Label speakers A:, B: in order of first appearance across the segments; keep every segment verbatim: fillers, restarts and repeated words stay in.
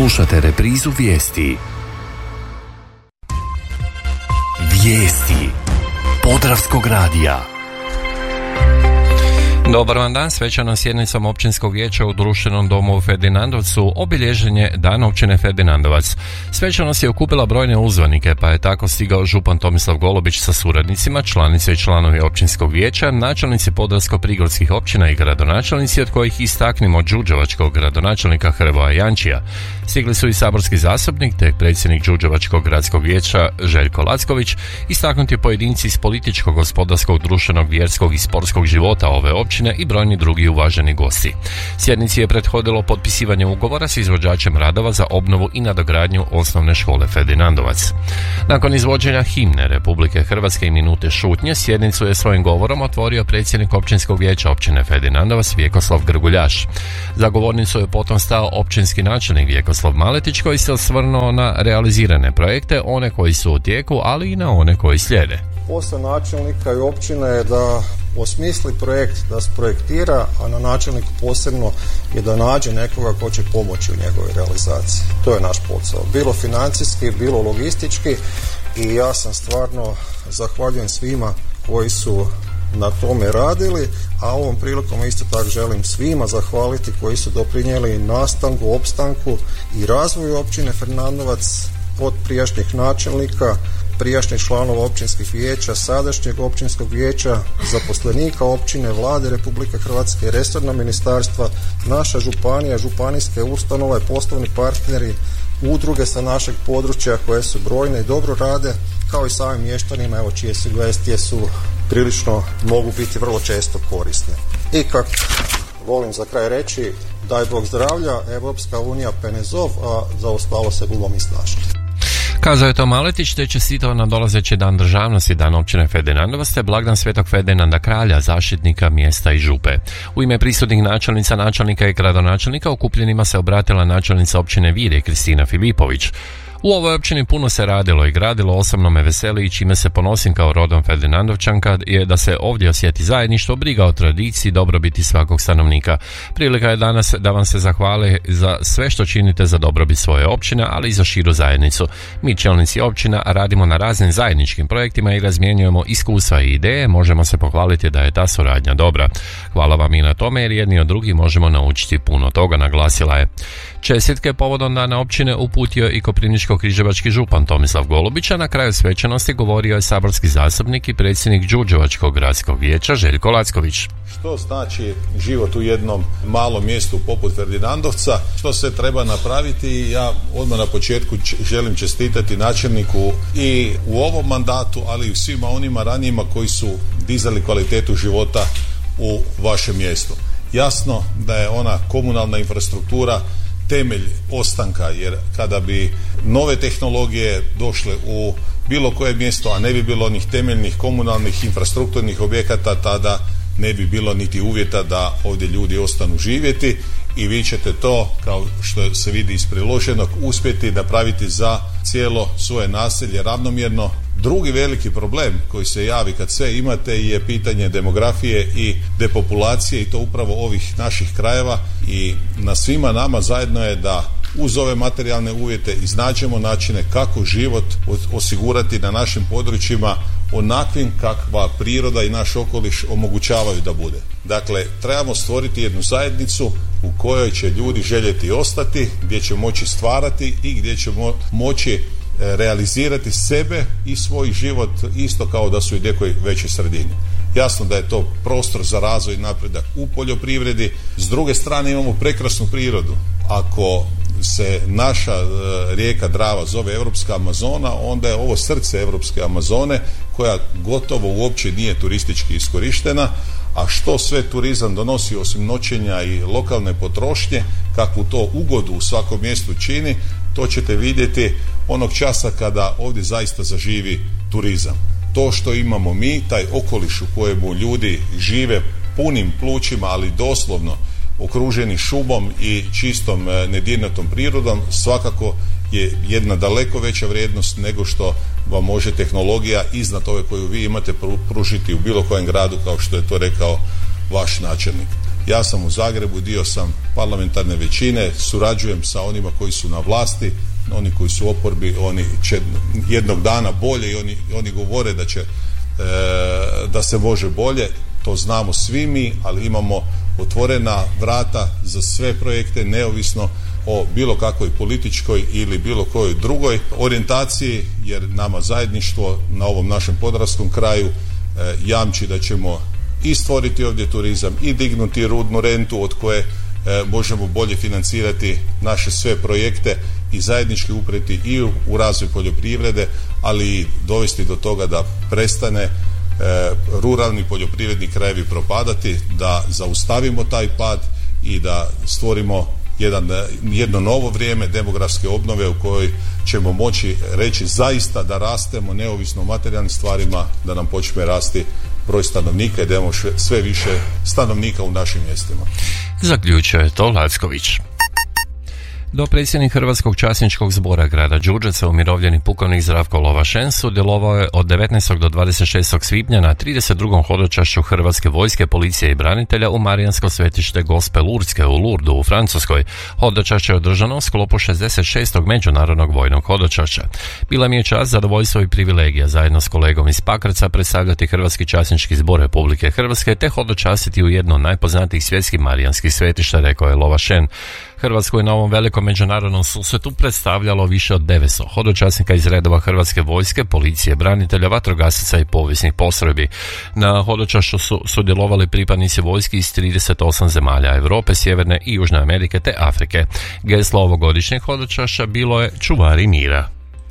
A: Slušate reprizu vijesti. Vijesti Podravskog radija.
B: Dobar vam dan, svečanom sjednicom općinskog vijeća u društvenom domu u Ferdinandovcu obilježen je Dan općine Ferdinandovac. Svečanost je okupila brojne uzvanike, pa je tako stigao župan Tomislav Golubić sa suradnicima, članice i članovi općinskog vijeća, načelnici podravsko-prigorskih općina i gradonačelnici, od kojih istaknimo đurđevačkog gradonačelnika Hrvoja Jančija. Stigli su i saborski zastupnik te predsjednik đurđevačkog gradskog vijeća Željko Lacković, istaknuti pojedinci iz političkog, gospodarskog, društvenog, vjerskog i sportskog života ove općine i brojni drugi uvaženi gosti. Sjednici je prethodilo potpisivanje ugovora s izvođačem radova za obnovu i nadogradnju osnovne škole Ferdinandovac. Nakon izvođenja himne Republike Hrvatske i minute šutnje, sjednicu je svojim govorom otvorio predsjednik općinskog vijeća općine Ferdinandovac Vjekoslav Grguljaš. Za govornicu je potom stao općinski načelnik Vjekoslav Maletić, koji se osvrnuo na realizirane projekte, one koji su u tijeku, ali i na one koji slijede.
C: Posao načelnika i općine je da osmisli projekt, da sprojektira, a na načelniku posebno je da nađe nekoga ko će pomoći u njegovoj realizaciji. To je naš posao. Bilo financijski, bilo logistički, i ja sam stvarno zahvaljujem svima koji su na tome radili, a ovom prilikom isto tako želim svima zahvaliti koji su doprinijeli nastanku, opstanku i razvoju općine Ferdinandovac, od prijašnjih načelnika, prijašnjih članova općinskih vijeća, sadašnjeg općinskog vijeća, zaposlenika općine, Vlade Republike Hrvatske, resorna ministarstva, naša županija, županijske ustanove, poslovni partneri, udruge sa našeg područja koje su brojne i dobro rade, kao i samim mještanima, evo, čije sugestije su prilično, mogu biti vrlo često korisne. I kako volim za kraj reći, daj Bog zdravlja, Evropska unija penezov, a za ostalo se budemo mi snašli.
B: Kazao je to Maletić, te čestitao na dolazeći Dan državnosti, Dan općine Ferdinandovac te blagdan Svetog Ferdinanda Kralja, zaštitnika mjesta i župe. U ime prisutnih načelnica, načelnika i gradonačelnika okupljenima se obratila načelnica općine Virje Kristina Filipović. U ovoj općini puno se radilo i gradilo, osobno me veseli i čime se ponosim kao rodom Ferdinandovčanka je da se ovdje osjeti zajedništvo, briga o tradiciji, dobrobiti svakog stanovnika. Prilika je danas da vam se zahvale za sve što činite za dobrobit svoje općine, ali i za širu zajednicu. Mi, čelnici općina, radimo na raznim zajedničkim projektima i razmjenjujemo iskustva i ideje, možemo se pohvaliti da je ta suradnja dobra. Hvala vam i na tome, jer jedni od drugih možemo naučiti puno toga, naglasila je. Čestitke povodom Dana općine uputio i koprivničko-križevački župan Tomislav Golubić, a na kraju svečanosti govorio je saborski zastupnik i predsjednik đurđevačkog gradskog vijeća Željko Lacković.
D: Što znači život u jednom malom mjestu poput Ferdinandovca, što se treba napraviti? Ja odmah na početku želim čestitati načelniku i u ovom mandatu, ali i svima onima ranijima koji su dizali kvalitetu života u vašem mjestu. Jasno da je ona komunalna infrastruktura temelj ostanka, jer kada bi nove tehnologije došle u bilo koje mjesto, a ne bi bilo onih temeljnih komunalnih infrastrukturnih objekata, tada ne bi bilo niti uvjeta da ovdje ljudi ostanu živjeti, i vi ćete to, kao što se vidi iz priloženog, uspjeti napraviti za cijelo svoje naselje ravnomjerno. Drugi veliki problem koji se javi kad sve imate je pitanje demografije i depopulacije, i to upravo ovih naših krajeva, i na svima nama zajedno je da uz ove materijalne uvjete iznađemo načine kako život osigurati na našim područjima onakvim kakva priroda i naš okoliš omogućavaju da bude. Dakle, trebamo stvoriti jednu zajednicu u kojoj će ljudi željeti ostati, gdje će moći stvarati i gdje će mo- moći realizirati sebe i svoj život isto kao da su i nekoj većoj sredini. Jasno da je to prostor za razvoj i napredak u poljoprivredi. S druge strane imamo prekrasnu prirodu. Ako se naša e, rijeka Drava zove Europska Amazona, onda je ovo srce Europske Amazone, koja gotovo uopće nije turistički iskorištena. A što sve turizam donosi osim noćenja i lokalne potrošnje, kakvu to ugodu u svakom mjestu čini, to ćete vidjeti onog časa kada ovdje zaista zaživi turizam. To što imamo mi, taj okoliš u kojemu ljudi žive punim plućima, ali doslovno okruženi šumom i čistom nedirnutom prirodom, svakako je jedna daleko veća vrijednost nego što vam može tehnologija iznad ove koju vi imate pružiti u bilo kojem gradu, kao što je to rekao vaš načelnik. Ja sam u Zagrebu, dio sam parlamentarne većine, surađujem sa onima koji su na vlasti, oni koji su u oporbi, oni će jednog dana bolje i oni, oni govore da će e, da se može bolje, to znamo svi mi, ali imamo otvorena vrata za sve projekte, neovisno o bilo kakvoj političkoj ili bilo kojoj drugoj orijentaciji, jer nama zajedništvo na ovom našem podravskom kraju e, jamči da ćemo i stvoriti ovdje turizam i dignuti rudnu rentu od koje e, možemo bolje financirati naše sve projekte i zajednički upreti i u, u razvoj poljoprivrede, ali i dovesti do toga da prestane e, ruralni poljoprivredni krajevi propadati, da zaustavimo taj pad i da stvorimo jedan, jedno novo vrijeme demografske obnove u kojoj ćemo moći reći zaista da rastemo neovisno o materijalnim stvarima, da nam počne rasti broj stanovnika i da imamo sve više stanovnika u našim mjestima.
B: Zaključio je to Lacković. Dopredsjednik Hrvatskog časničkog zbora grada Đurđevca, umirovljeni pukovnik Zdravko Lovašen, sudjelovao je od devetnaestog do dvadeset šestog svibnja na trideset drugom hodočašću Hrvatske vojske, policije i branitelja u Marijansko svetište Gospe Lurdske u Lurdu u Francuskoj. Hodočašće je održano u sklopu šezdeset šestog međunarodnog vojnog hodočašća. Bila mi je čast, zadovoljstvo i privilegija zajedno s kolegom iz Pakraca predstavljati Hrvatski časnički zbor Republike Hrvatske te hodočastiti u jedno od najpoznatijih svjetskih marijanskih svetišta, rekao je Lovašen. Hrvatsku je na ovom velikom međunarodnom susretu predstavljalo više od devetsto hodočasnika iz redova Hrvatske vojske, policije, branitelja, vatrogasaca i povijesnih postrojbi. Na hodočašću su sudjelovali pripadnici vojski iz trideset osam zemalja Europe, Sjeverne i Južne Amerike te Afrike. Geslo ovogodišnjeg hodočašća bilo je Čuvari mira.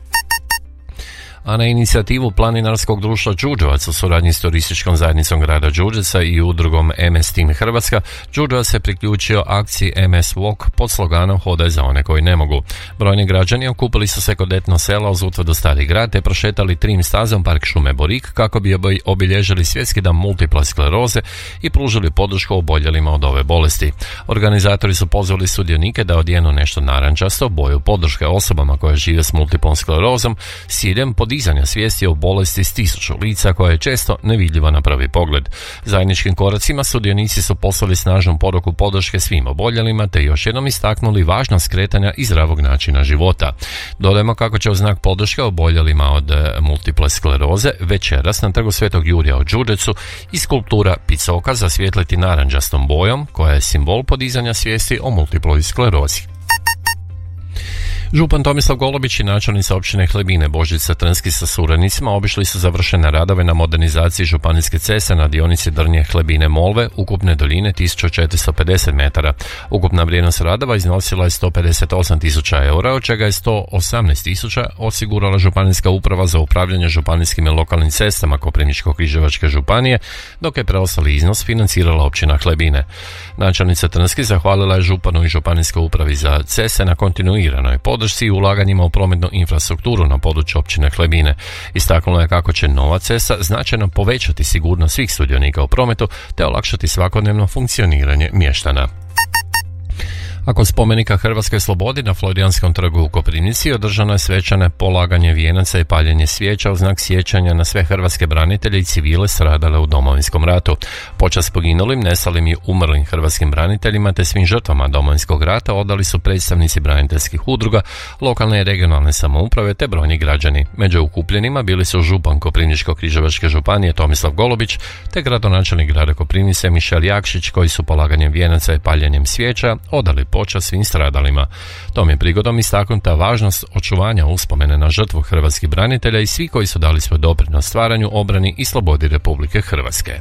B: A na inicijativu Planinarskog društva Đurđevac u suradnji s turističkom zajednicom grada Đurđevca i udrugom M S Team Hrvatska, Đurđevac se priključio akciji M S Walk pod sloganom Hodaj za one koji ne mogu. Brojni građani okupili su se kod etno sela uz utvrdu Stari grad te prošetali trim stazom Park šume Borik kako bi obilježili svjetski dan multiple skleroze i pružili podršku oboljelima od ove bolesti. Organizatori su pozvali sudionike da odjenu nešto narančasto, boju podrške osobama koje žive s multiplom sklerozom, s ciljem podizanja svijesti o bolesti s tisuću lica koja je često nevidljiva na prvi pogled. Zajedničkim koracima sudionici su poslali snažnu poruku podrške svim oboljelima te još jednom istaknuli važnost kretanja i zdravog načina života. Dodajmo kako će u znak podrške oboljelima od multiple skleroze večeras na trgu Svetog Jurija u Đurđevcu i skulptura Picoka zasvijetliti narančastom bojom koja je simbol podizanja svijesti o multiploj sklerozi. Župan Tomislav Golubić i načelnica općine Hlebine Božica Trnski sa suradnicima obišli su završene radove na modernizaciji županijske ceste na dionici Drnje Hlebine Molve ukupne duljine tisuću četiristo pedeset metara. Ukupna vrijednost radova iznosila je sto pedeset osam tisuća eura, od čega je sto osamnaest tisuća osigurala Županijska uprava za upravljanje županijskim i lokalnim cestama Koprivničko-križevačke županije, dok je preostali iznos financirala općina Hlebine. Načelnica Trnski zahvalila je županu i Županijskoj upravi za ceste na kontinuiranoj podršci i ulaganjima u prometnu infrastrukturu na području općine Hlebine. Istaknula je kako će nova cesta značajno povećati sigurnost svih sudionika u prometu te olakšati svakodnevno funkcioniranje mještana. A kod spomenika Hrvatskoj slobodi na Florijanskom trgu u Koprivnici održano je svečano polaganje vijenaca i paljenje svijeća u znak sjećanja na sve hrvatske branitelje i civile stradale u Domovinskom ratu. Počast poginulim, nestalim i umrlim hrvatskim braniteljima te svim žrtvama Domovinskog rata odali su predstavnici braniteljskih udruga, lokalne i regionalne samouprave te brojni građani. Među okupljenima bili su župan Koprivničko-križevačke županije Tomislav Golubić te gradonačelnik grada Koprivnice Mišel Jakšić, koji su polaganjem vijenaca i paljenjem svijeća odali počast svim stradalima. Tom je prigodom istaknuta važnost očuvanja uspomene na žrtvu hrvatskih branitelja i svi koji su dali svoj doprinos stvaranju, obrani i slobodi Republike Hrvatske.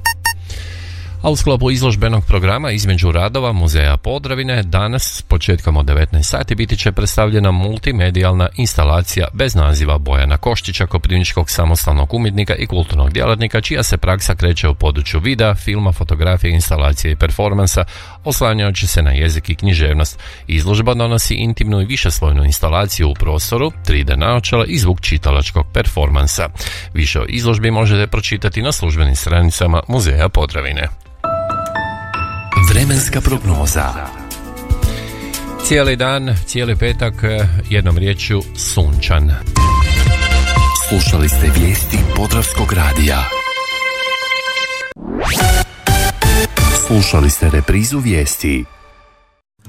B: A u sklopu izložbenog programa između radova Muzeja Podravine danas s početkom od devetnaest sati biti će predstavljena multimedijalna instalacija bez naziva Bojana Koštića, koprivničkog samostalnog umjetnika i kulturnog djelatnika, čija se praksa kreće u području videa, filma, fotografije, instalacije i performansa, oslanjajući se na jezik i književnost. Izložba donosi intimnu i višeslojnu instalaciju u prostoru, tri D naočala i zvuk čitalačkog performansa. Više o izložbi možete pročitati na službenim stranicama Muzeja Podravine.
A: Vremenska prognoza.
B: Cijeli dan, cijeli petak, jednom riječju sunčan.
A: Slušali ste vijesti Podravskog radija. Slušali ste reprizu vijesti.